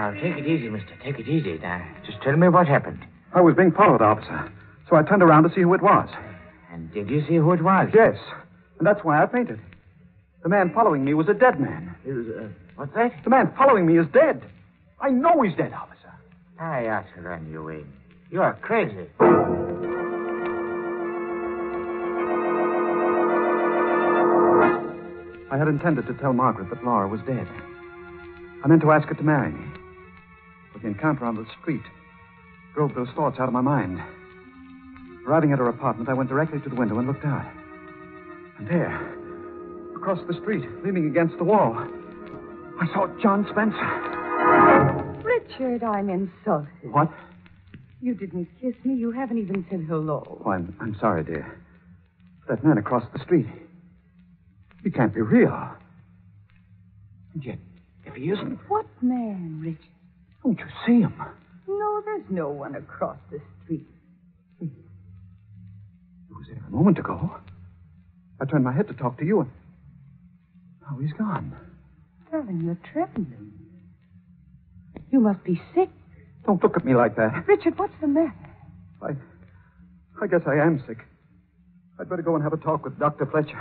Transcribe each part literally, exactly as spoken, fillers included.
Now, take it easy, mister. Take it easy. Now, just tell me what happened. I was being followed, officer. So I turned around to see who it was. And did you see who it was? Yes. And that's why I fainted. The man following me was a dead man. It was, uh, what's that? The man following me is dead. I know he's dead, officer. I ought to run you in. You're crazy. I had intended to tell Margaret that Laura was dead. I meant to ask her to marry me. But the encounter on the street drove those thoughts out of my mind. Arriving at her apartment, I went directly to the window and looked out. And there, across the street, leaning against the wall, I saw John Spencer. Richard, I'm insulted. What? You didn't kiss me. You haven't even said hello. Oh, I'm, I'm sorry, dear. That man across the street, he can't be real. And yet, if he isn't... What man, Richard? Don't you see him? No, there's no one across the street. He was there a moment ago. I turned my head to talk to you, and now he's gone. Darling, you're trembling. You must be sick. Don't look at me like that. Richard, what's the matter? I... I guess I am sick. I'd better go and have a talk with Doctor Fletcher.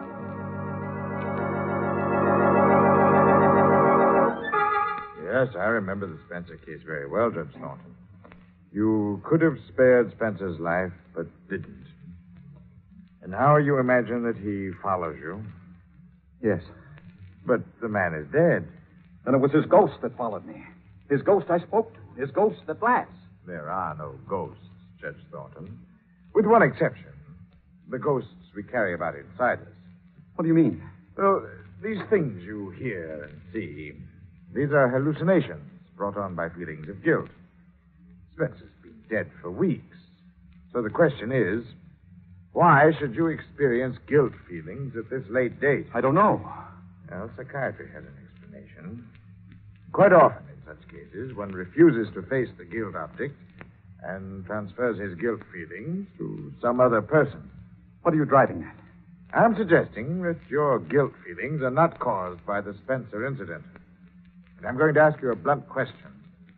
Yes, I remember the Spencer case very well, Judge Thornton. You could have spared Spencer's life, but didn't. And now you imagine that he follows you. Yes. But the man is dead. Then it was his ghost that followed me. His ghost I spoke to. His ghost that laughs. There are no ghosts, Judge Thornton. With one exception. The ghosts we carry about inside us. What do you mean? Well, these things you hear and see, these are hallucinations brought on by feelings of guilt. Spencer's been dead for weeks. So the question is, why should you experience guilt feelings at this late date? I don't know. Well, psychiatry has an explanation. Quite often in such cases, one refuses to face the guilt object and transfers his guilt feelings to some other person. What are you driving at? I'm suggesting that your guilt feelings are not caused by the Spencer incident. And I'm going to ask you a blunt question.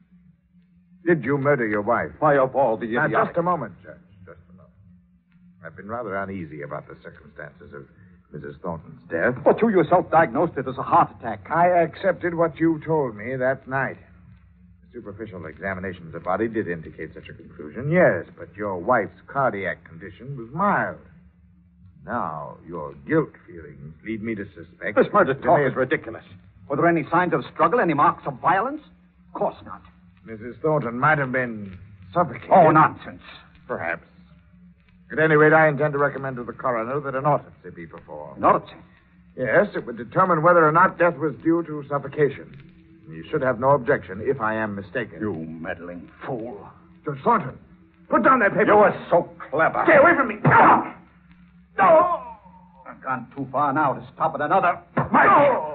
Did you murder your wife? Why, of all the Now, idiotic... just a moment, Judge. Just a moment. I've been rather uneasy about the circumstances of Missus Thornton's death. But you yourself diagnosed it as a heart attack. I accepted what you told me that night. The superficial examination of the body did indicate such a conclusion, yes, but your wife's cardiac condition was mild. Now, your guilt feelings lead me to suspect... This murder that talk may- is ridiculous. Were there any signs of struggle, any marks of violence? Of course not. Missus Thornton might have been suffocated. Oh, nonsense. Perhaps. At any rate, I intend to recommend to the coroner that an autopsy be performed. An autopsy? Yes, it would determine whether or not death was due to suffocation. You should have no objection if I am mistaken. You meddling fool. Judge Thornton, put down that paper. You were so clever. Stay away from me. No! No! I've gone too far now to stop at another. My... No!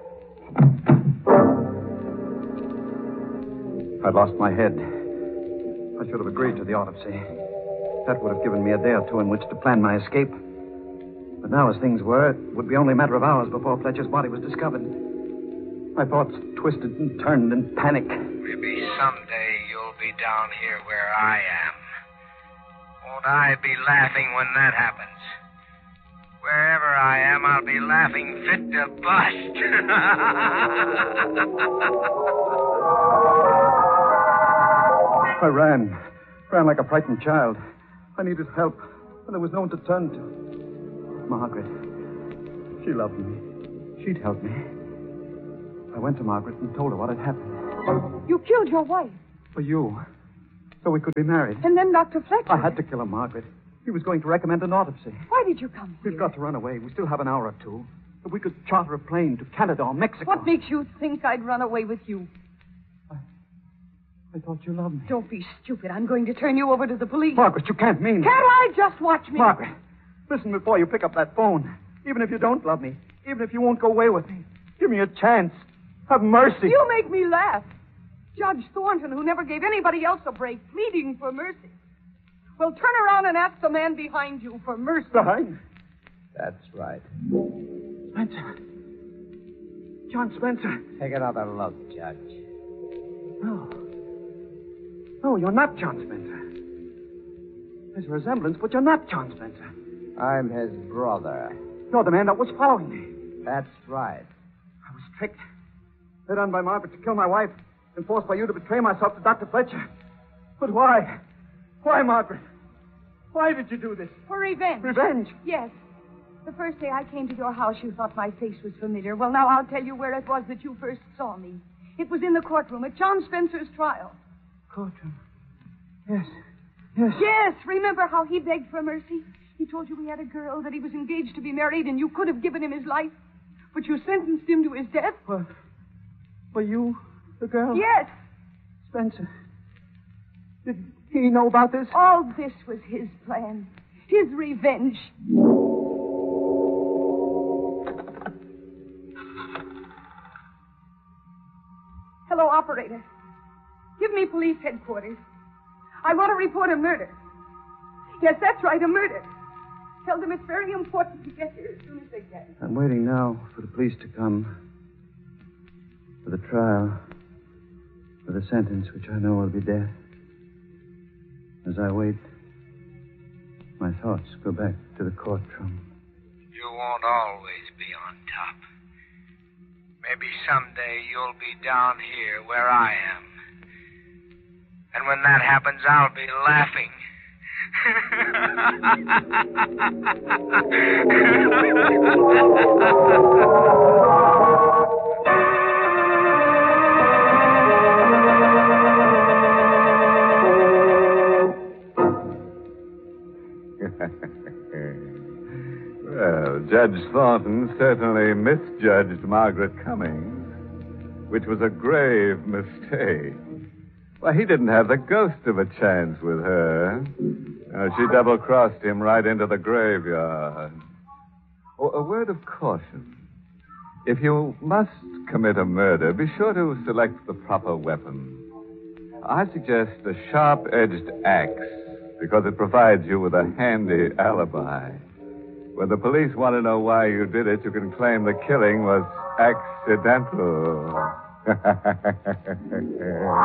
I lost my head. I should have agreed to the autopsy. That would have given me a day or two in which to plan my escape. But now, as things were, it would be only a matter of hours before Fletcher's body was discovered. My thoughts twisted and turned in panic. Maybe someday you'll be down here where I am. Won't I be laughing when that happens? Wherever I am, I'll be laughing fit to bust. I ran. Ran like a frightened child. I needed help, and there was no one to turn to. Margaret. She loved me. She'd help me. I went to Margaret and told her what had happened. You killed your wife. For you. So we could be married. And then Doctor Fletcher. I had to kill her, Margaret. He was going to recommend an autopsy. Why did you come here? We've got to run away. We still have an hour or two. If we could charter a plane to Canada or Mexico. What makes you think I'd run away with you? I, I thought you loved me. Don't be stupid. I'm going to turn you over to the police. Margaret, you can't mean Can't I just watch me? Margaret, listen before you pick up that phone. Even if you don't love me, even if you won't go away with me, give me a chance. Have mercy. You make me laugh. Judge Thornton, who never gave anybody else a break, pleading for mercy. Well, turn around and ask the man behind you for mercy. Behind? That's right. Spencer. John Spencer. Take another look, Judge. No. No, you're not John Spencer. There's a resemblance, but you're not John Spencer. I'm his brother. You're the man that was following me. That's right. I was tricked. Led on by Margaret to kill my wife, and forced by you to betray myself to Doctor Fletcher. But why? Why, Margaret? Why did you do this? For revenge. Revenge? Yes. The first day I came to your house, you thought my face was familiar. Well, now I'll tell you where it was that you first saw me. It was in the courtroom at John Spencer's trial. Courtroom. Yes. Yes. Yes. Remember how he begged for mercy? He told you he had a girl, that he was engaged to be married, and you could have given him his life. But you sentenced him to his death. What? Were you the girl? Yes. Spencer. Did he know about this? All this was his plan. His revenge. Hello, operator. Give me police headquarters. I want to report a murder. Yes, that's right, a murder. Tell them it's very important to get here as soon as they can. I'm waiting now for the police to come. For the trial. For the sentence, which I know will be death. As I wait, my thoughts go back to the courtroom. You won't always be on top. Maybe someday you'll be down here where I am. And when that happens, I'll be laughing. Well, Judge Thornton certainly misjudged Margaret Cummings, which was a grave mistake. Why, he didn't have the ghost of a chance with her. Uh, she double-crossed him right into the graveyard. Oh, a word of caution. If you must commit a murder, be sure to select the proper weapon. I suggest a sharp-edged axe, because it provides you with a handy alibi. When the police want to know why you did it, you can claim the killing was accidental.